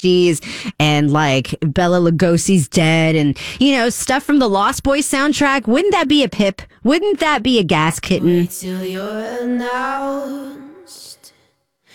Banshees and like Bela Lugosi's dead and, stuff from the Lost Boys soundtrack. Wouldn't that be a Pip? Wouldn't that be a Gas Kitten? Wait till you're now.